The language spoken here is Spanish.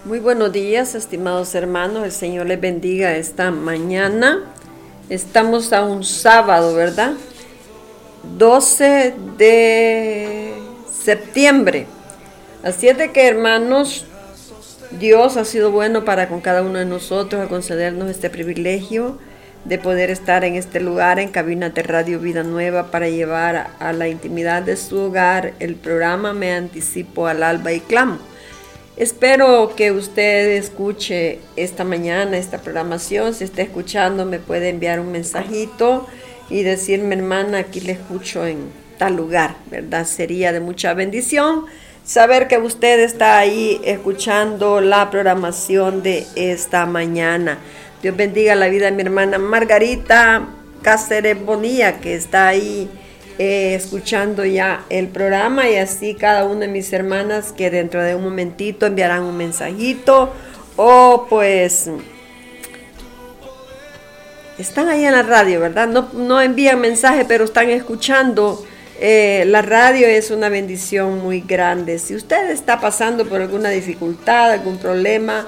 Muy buenos días, estimados hermanos. El Señor les bendiga esta mañana. Estamos a un sábado, ¿verdad? 12 de septiembre. Así es de que, hermanos, Dios ha sido bueno para con cada uno de nosotros a concedernos este privilegio de poder estar en este lugar, en cabina de Radio Vida Nueva, para llevar a la intimidad de su hogar el programa Me Anticipo al Alba y Clamo. Espero que usted escuche esta mañana esta programación. Si está escuchando, me puede enviar un mensajito y decirme, hermana, aquí le escucho en tal lugar, ¿verdad? Sería de mucha bendición saber que usted está ahí escuchando la programación de esta mañana. Dios bendiga la vida de mi hermana Margarita Cáceres Bonilla, que está ahí escuchando ya el programa, y así cada una de mis hermanas que dentro de un momentito enviarán un mensajito o pues están ahí en la radio, ¿verdad? No envían mensaje, pero están escuchando. La radio es una bendición muy grande. Si usted está pasando por alguna dificultad, algún problema,